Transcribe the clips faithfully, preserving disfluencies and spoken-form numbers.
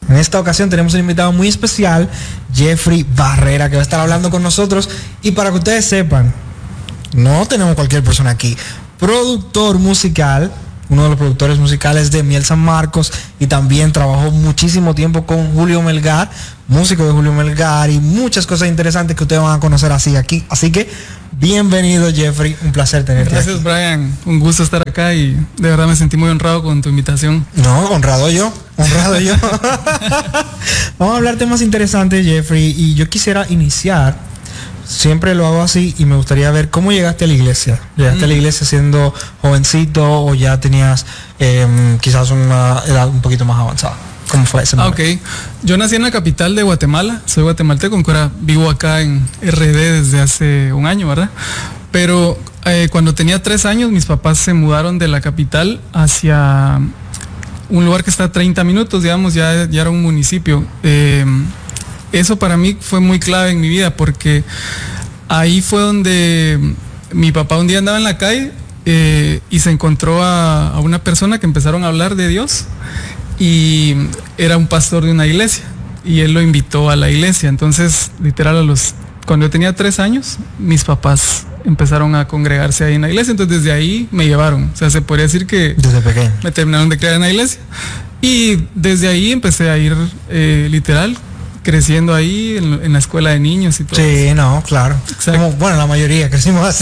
En esta ocasión tenemos un invitado muy especial, Jeffrey Barrera, que va a estar hablando con nosotros. Y para que ustedes sepan, no tenemos cualquier persona aquí. Productor musical, uno de los productores musicales de Miel San Marcos, y también trabajó muchísimo tiempo con Julio Melgar, músico de Julio Melgar, y muchas cosas interesantes que ustedes van a conocer así aquí. Así que bienvenido, Jeffrey, un placer tenerte. Gracias, aquí. Brian, un gusto estar acá y de verdad me sentí muy honrado con tu invitación. No, honrado yo, honrado yo. Vamos a hablar temas interesantes, Jeffrey, y yo quisiera iniciar. Siempre lo hago así y me gustaría ver cómo llegaste a la iglesia. ¿Llegaste mm. a la iglesia siendo jovencito o ya tenías eh, quizás una edad un poquito más avanzada? ¿Cómo fue ese momento? Ah, ok. Yo nací en la capital de Guatemala, soy guatemalteco, aunque ahora vivo acá en R D desde hace un año, ¿verdad? Pero eh, cuando tenía tres años, mis papás se mudaron de la capital hacia un lugar que está a treinta minutos, digamos, ya, ya era un municipio. Eh, Eso para mí fue muy clave en mi vida porque ahí fue donde mi papá un día andaba en la calle eh, y se encontró a, a una persona que empezaron a hablar de Dios y era un pastor de una iglesia y él lo invitó a la iglesia. Entonces, literal, a los cuando yo tenía tres años, mis papás empezaron a congregarse ahí en la iglesia. Entonces, desde ahí me llevaron. O sea, se podría decir que desde pequeño me terminaron de criar en la iglesia y desde ahí empecé a ir eh, literal creciendo ahí en, en la escuela de niños y todo. Sí, no, claro. Como, bueno, la mayoría crecimos así.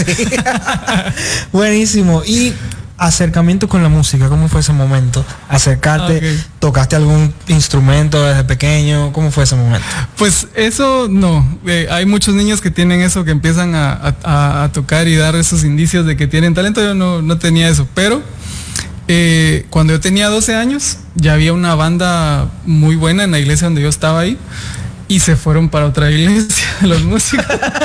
Buenísimo. Y acercamiento con la música, ¿cómo fue ese momento? Acercarte, okay. ¿Tocaste algún instrumento desde pequeño? ¿Cómo fue ese momento? Pues eso no. Eh, hay muchos niños que tienen eso, que empiezan a, a, a tocar y dar esos indicios de que tienen talento. Yo no, no tenía eso, pero Eh, cuando yo tenía doce años ya había una banda muy buena en la iglesia donde yo estaba ahí y se fueron para otra iglesia los músicos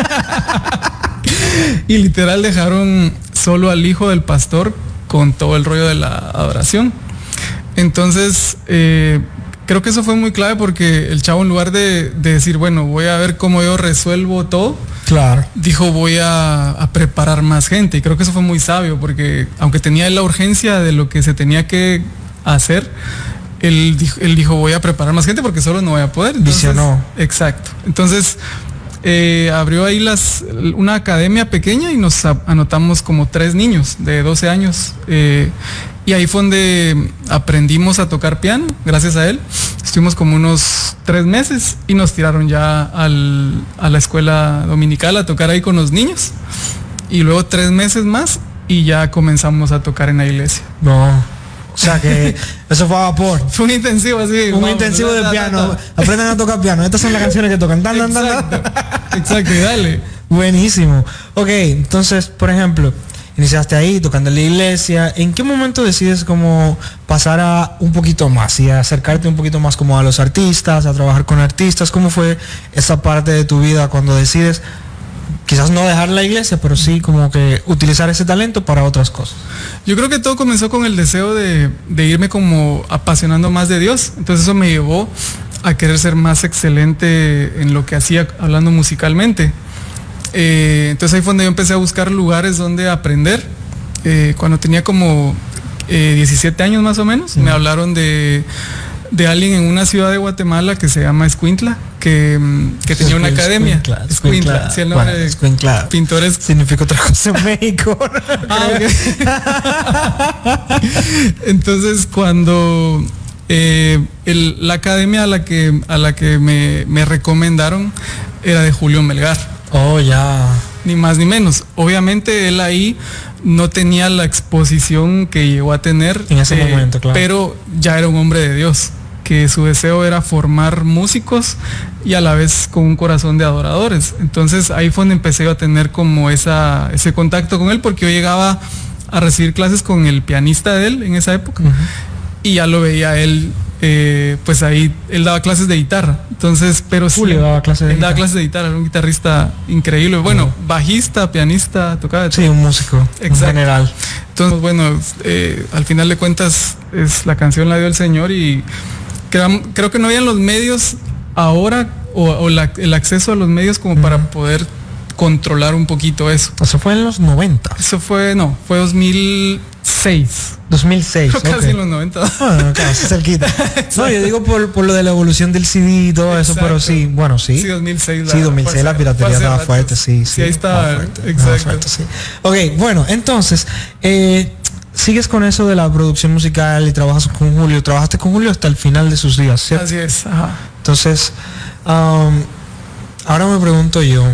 y literal dejaron solo al hijo del pastor con todo el rollo de la adoración. Entonces eh, creo que eso fue muy clave porque el chavo, en lugar de, de decir, bueno, voy a ver cómo yo resuelvo todo, claro, dijo, voy a, a preparar más gente. Y creo que eso fue muy sabio porque aunque tenía la urgencia de lo que se tenía que hacer, él dijo, él dijo voy a preparar más gente porque solo no voy a poder. Entonces, visionó. Exacto. Entonces eh, abrió ahí las, una academia pequeña y nos a, anotamos como tres niños de doce años. Eh, y ahí fue donde aprendimos a tocar piano, gracias a él. Estuvimos como unos tres meses y nos tiraron ya al, a la escuela dominical a tocar ahí con los niños. Y luego tres meses más y ya comenzamos a tocar en la iglesia. No, o sea que eso fue a vapor. Fue un intensivo así. Un vamos, intensivo da, de da, piano. Da, da. Aprendan a tocar piano. Estas son las canciones que tocan. Dan, dan, dan, exacto, exacto, y dale. Buenísimo. Ok, entonces, por ejemplo, iniciaste ahí tocando en la iglesia. ¿En qué momento decides como pasar a un poquito más y a acercarte un poquito más como a los artistas, a trabajar con artistas? ¿Cómo fue esa parte de tu vida cuando decides quizás no dejar la iglesia, pero sí como que utilizar ese talento para otras cosas? Yo creo que todo comenzó con el deseo de, de irme como apasionando más de Dios. Entonces eso me llevó a querer ser más excelente en lo que hacía hablando musicalmente. Eh, entonces ahí fue donde yo empecé a buscar lugares donde aprender. Eh, cuando tenía como eh, diecisiete años más o menos, uh-huh. me hablaron de, de alguien en una ciudad de Guatemala que se llama Escuintla, que, que tenía una academia. Escuintla, Escuintla, sí, el nombre bueno, de Escuintla pintores. Significa otra cosa en México. Ah, okay. Entonces cuando eh, el, la academia a la que, a la que me, me recomendaron era de Julio Melgar. Oh, ya. Ni más ni menos. Obviamente él ahí no tenía la exposición que llegó a tener en ese eh, momento, claro. Pero ya era un hombre de Dios, que su deseo era formar músicos y a la vez con un corazón de adoradores. Entonces ahí fue donde empecé a tener como esa, ese contacto con él, porque yo llegaba a recibir clases con el pianista de él en esa época. Uh-huh. Y ya lo veía él, eh, pues ahí él daba clases de guitarra. Entonces, pero Julio sí, daba clases de él guitarra. daba clases de guitarra, era un guitarrista increíble. Bueno, uh-huh. bajista, pianista, tocaba de todo. Sí, un músico, exacto, en general. Entonces, bueno, eh, al final de cuentas, es la canción la dio el Señor y creo, creo que no habían los medios ahora o, o la, el acceso a los medios como uh-huh. para poder controlar un poquito eso. Eso fue en los noventa. Eso fue, no, fue dos mil seis. dos mil seis. Casi okay. en los noventa. Bueno, casi cerquita. No, yo digo por, por lo de la evolución del C D y todo eso, pero sí, bueno, sí. Sí, dos mil seis. Sí, dos mil seis la piratería estaba ratos. fuerte, sí, sí. Sí, ahí está. Fuerte, exacto. Fuerte, sí. Ok, bueno, entonces, eh, sigues con eso de la producción musical y trabajas con Julio. Trabajaste con Julio hasta el final de sus días, ¿cierto? Así es, ajá. Entonces, um, ahora me pregunto yo,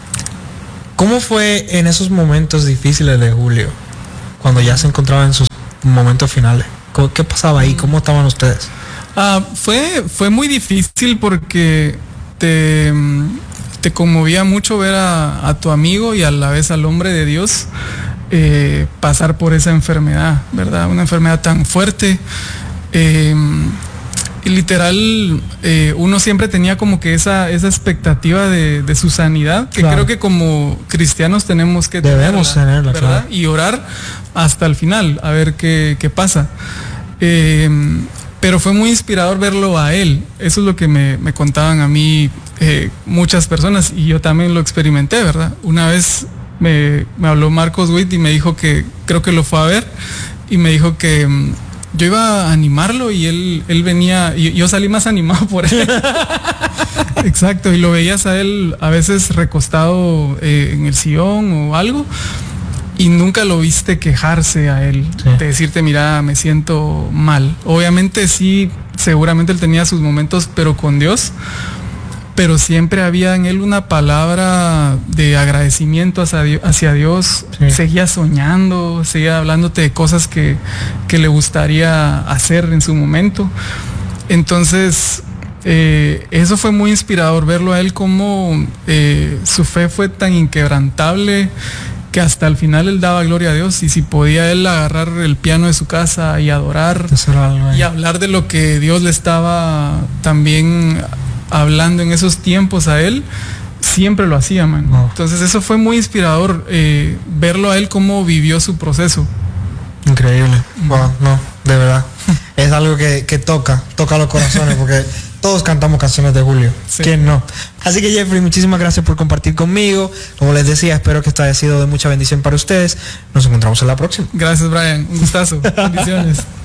¿cómo fue en esos momentos difíciles de Julio? Cuando ya se encontraba en sus momentos finales. ¿Qué pasaba ahí? ¿Cómo estaban ustedes? Ah, fue, fue muy difícil porque te, te conmovía mucho ver a, a tu amigo y a la vez al hombre de Dios eh, pasar por esa enfermedad, ¿verdad? Una enfermedad tan fuerte. Eh, y literal, eh, uno siempre tenía como que esa, esa expectativa de, de su sanidad, que claro. creo que como cristianos tenemos que Debemos tenerla, tenerla, ¿verdad? Claro. Y orar hasta el final, a ver qué, qué pasa. Eh, pero fue muy inspirador verlo a él. Eso es lo que me, me contaban a mí eh, muchas personas, y yo también lo experimenté, ¿verdad? Una vez me, me habló Marcos Witt y me dijo que, creo que lo fue a ver, y me dijo que um, yo iba a animarlo y él, él venía, y yo salí más animado por él. Exacto, y lo veías a él a veces recostado eh, en el sillón o algo, y nunca lo viste quejarse a él, sí. de decirte, mira, me siento mal. Obviamente sí, seguramente él tenía sus momentos, pero con Dios, pero siempre había en él una palabra de agradecimiento hacia Dios, hacia Dios. Sí. Seguía soñando, seguía hablándote de cosas que, que le gustaría hacer en su momento. Entonces, eh, eso fue muy inspirador, verlo a él como eh, su fe fue tan inquebrantable que hasta el final él daba gloria a Dios, y si podía él agarrar el piano de su casa y adorar y hablar de lo que Dios le estaba también hablando en esos tiempos a él, siempre lo hacía, man. Wow. Entonces eso fue muy inspirador, eh, verlo a él cómo vivió su proceso. Increíble. Wow, no, de verdad. Es algo que, que toca, toca los corazones, porque todos cantamos canciones de Julio. Sí. ¿Quién no? Así que Jeffrey, muchísimas gracias por compartir conmigo. Como les decía, espero que esto haya sido de mucha bendición para ustedes. Nos encontramos en la próxima. Gracias, Brian. Un gustazo. Bendiciones.